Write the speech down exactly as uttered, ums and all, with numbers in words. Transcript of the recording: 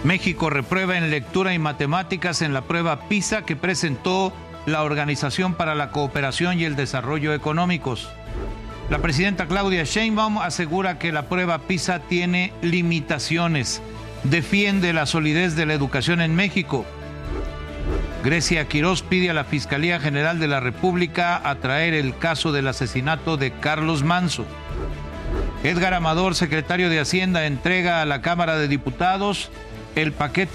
México reprueba en lectura y matemáticas en la prueba PISA que presentó la Organización para la Cooperación y el Desarrollo Económicos. La presidenta Claudia Sheinbaum asegura que la prueba PISA tiene limitaciones. Defiende la solidez de la educación en México. Grecia Quirós pide a la Fiscalía General de la República atraer el caso del asesinato de Carlos Manso. Edgar Amador, secretario de Hacienda, entrega a la Cámara de Diputados el paquete